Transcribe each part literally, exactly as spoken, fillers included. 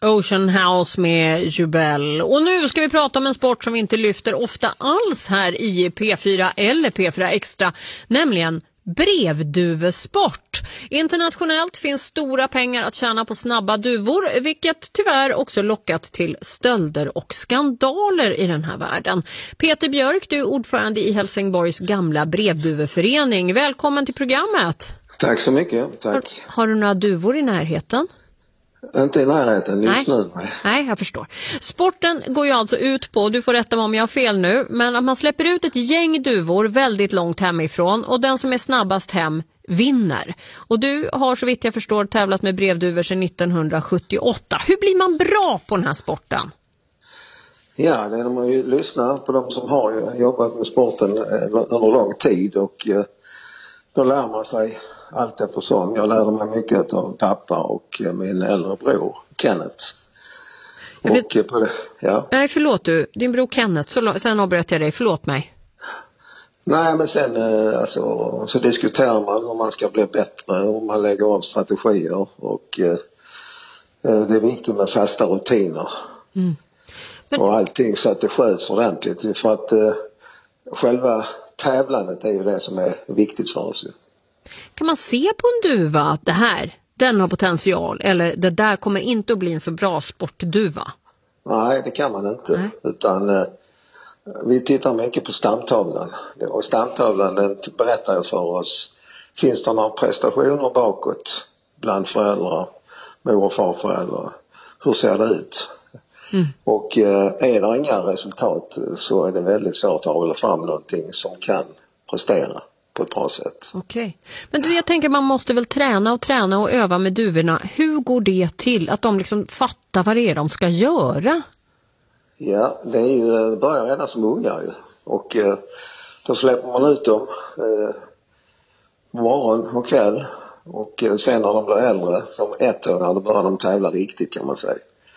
Ocean House med Jubel. Och nu ska vi prata om en sport som vi inte lyfter ofta alls här i P fyra eller P fyra Extra, nämligen brevduvesport. Internationellt finns stora pengar att tjäna på snabba duvor, vilket tyvärr också lockat till stölder och skandaler i den här världen. Peter Björk, du är ordförande i Helsingborgs gamla brevduveförening. Välkommen till programmet. Tack så mycket, tack. Har, har du några duvor i närheten? Inte i närheten, just Nej. nu. Nej. Nej, jag förstår. Sporten går ju alltså ut på, du får rätta mig om jag har fel nu, men att man släpper ut ett gäng duvor väldigt långt hemifrån och den som är snabbast hem vinner. Och du har så vitt jag förstår tävlat med brevduvor sedan nittonhundrasjuttioåtta. Hur blir man bra på den här sporten? Ja, det är när man ju lyssnar på de som har jobbat med sporten under lång tid och då lär man sig allt eftersom. Jag lärde mig mycket av pappa och min äldre bror Kenneth. Jag vet... och på det, ja. Nej, förlåt du. Din bror Kenneth, så, sen avbröt jag dig. Förlåt mig. Nej, men sen alltså, så diskuterar man om man ska bli bättre, om man lägger av strategier och eh, det är viktigt med fasta rutiner. Mm. Men... och allting så att det sköts ordentligt. För att eh, själva tävlandet är ju det som är viktigt för oss. Kan man se på en duva att det här, den har potential, eller det där kommer inte att bli en så bra sportduva? Nej, det kan man inte. Nej. Utan eh, vi tittar mycket på stamtavlan. Och stamtavlan den berättar för oss, finns det några prestationer bakåt bland föräldrar, mor- och farföräldrar? Hur ser det ut? Mm. Och eh, är det inga resultat så är det väldigt svårt att hålla fram någonting som kan prestera på ett bra sätt. Okej. Okay. Men du, jag tänker man måste väl träna och träna och öva med duvorna. Hur går det till att de liksom fattar vad det är de ska göra? Ja, det är ju, det börjar redan som ungar ju. Och eh, då släpper man ut dem eh, morgon och kväll. Och eh, sen när de blir äldre, som ettåringar, då börjar de tävla riktigt kan man säga.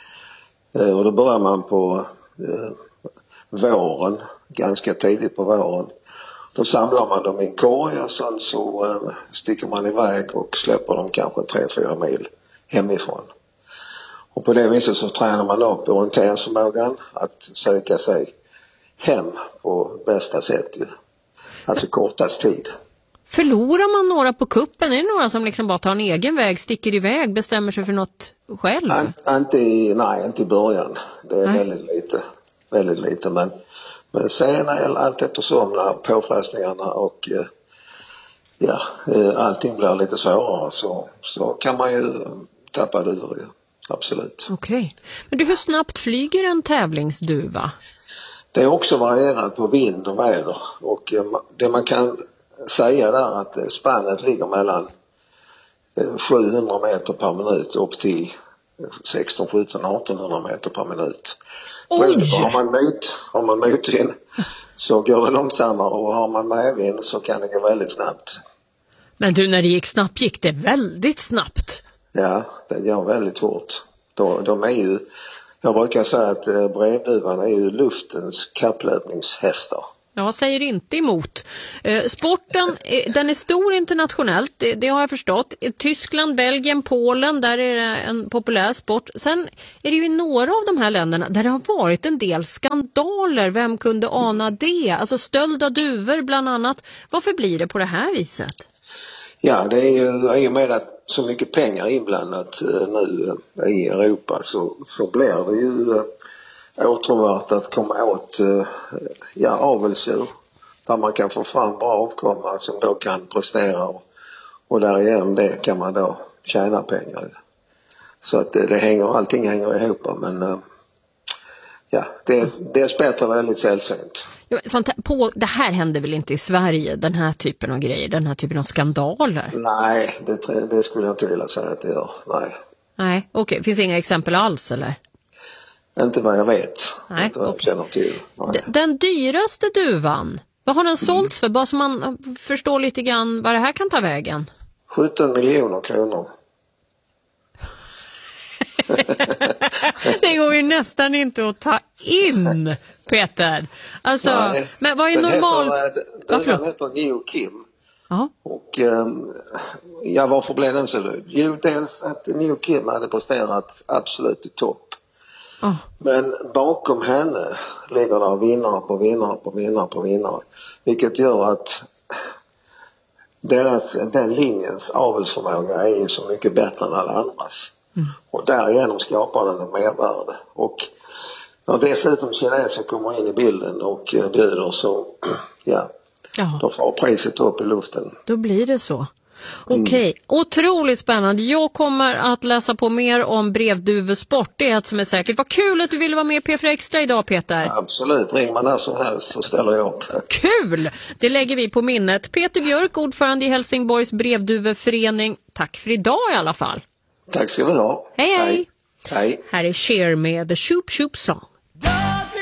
Eh, och då börjar man på eh, våren, ganska tidigt på våren. Då samlar man dem i en korg och sen så eh, sticker man iväg och släpper dem kanske tre fyra mil hemifrån. Och på det viset så tränar man upp orienteringsförmågan att söka sig hem på bästa sätt. Alltså kortast tid. Förlorar man några på kuppen? Är det några som liksom bara tar en egen väg, sticker iväg, bestämmer sig för något själv? An- inte i, nej, inte i början. Det är nej. väldigt lite. Väldigt lite. Men, men sen allt eftersom när påfrestningarna och ja, allting blir lite svårare så, så kan man ju tappa duvor. Absolut. Okej. Okay. Men du, hur snabbt flyger en tävlingsduva? Det är också varierat på vind och väder. Och det man kan säga där att spannet ligger mellan sjuhundra meter per minut upp till sexton, sjutton, artonhundra meter per minut. Oj! Har man mot, har man motvind så går det långsammare och har man medvind så kan det gå väldigt snabbt. Men du, när det gick snabbt gick det väldigt snabbt. Ja, det går väldigt fort. De, de är ju, jag brukar säga att brevduvan är ju luftens kapplöpningshästar. Jag säger inte emot. Eh, sporten, eh, den är stor internationellt, det, det har jag förstått. I Tyskland, Belgien, Polen, där är det en populär sport. Sen är det ju i några av de här länderna där det har varit en del skandaler. Vem kunde ana det? Alltså stöld av duvor bland annat. Varför blir det på det här viset? Ja, det är ju i och med att så mycket pengar inblandat nu i Europa så, så blir det ju åtråvärt att komma åt ja, avelsdjur där man kan få fram bra avkomma som då kan prestera och, och därigenom det kan man då tjäna pengar. Så att det, det hänger, allting hänger ihop men ja, det, det är bättre väldigt sällsynt. Sånt här, på, det här händer väl inte i Sverige, den här typen av grejer, den här typen av skandaler? Nej, det, det skulle jag inte vilja säga att det gör, nej. Nej, okej. Okay. Finns inga exempel alls, eller? Inte vad jag vet. Nej, inte vad jag känner till. Nej. Den dyraste duvan, vad har den sålts för? Bara så man förstår lite grann vad det här kan ta vägen. sjutton miljoner kronor. Det går ju nästan inte att ta in, Peter. Alltså, nej, men vad är normal... Heter, den heter Neo Kim Ja. Och eh, ja, varför blev den så dyr? Jo, dels att New Kim hade presterat absolut i topp. Ja. Men bakom henne ligger det vinnare på vinnare på vinnare på vinnare. Vilket gör att deras, den linjens avelsförmåga är ju så mycket bättre än alla andras. Mm. Och därigenom skapar den en mervärde. Och när dessutom kineser kommer in i bilden och bjuder så, ja, ja. Då får priset upp i luften. Då blir det så. Okej, okay. mm. Otroligt spännande. Jag kommer att läsa på mer om brevduvesport. Det är ett som är säkert. Vad kul att du ville vara med i P fyra Extra idag, Peter. Ja, absolut, ring man när som helst så ställer jag upp. Kul! Det lägger vi på minnet. Peter Björk, ordförande i Helsingborgs brevduveförening. Tack för idag i alla fall. Tack ska vi ha. Hej hej! Hej. Hej. Här är Cher med The Shoop Shoop Song.